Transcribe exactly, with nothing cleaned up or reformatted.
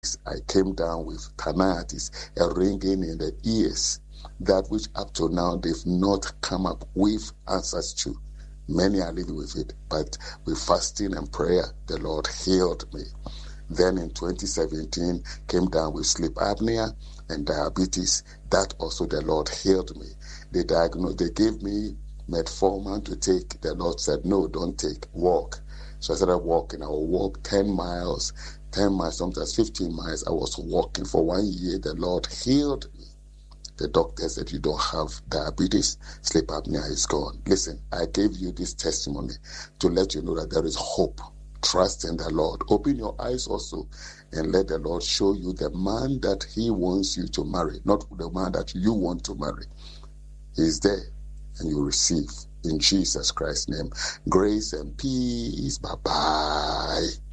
I came down with tanitis, a ringing in the ears, that which up to now they've not come up with answers to. Many are living with it, but with fasting and prayer, the Lord healed me. Then in twenty seventeen, came down with sleep apnea and diabetes. That also the Lord healed me. They diagnosed, they gave me metformin to take. The Lord said, no, don't take, walk. So I started walking. I would walk ten miles, ten miles, sometimes fifteen miles. I was walking for one year. The Lord healed me. The doctor said, you don't have diabetes, sleep apnea is gone. Listen, I gave you this testimony to let you know that there is hope. Trust in the Lord. Open your eyes also and let the Lord show you the man that he wants you to marry, not the man that you want to marry. He is there and you receive in Jesus Christ's name. Grace and peace. Bye-bye.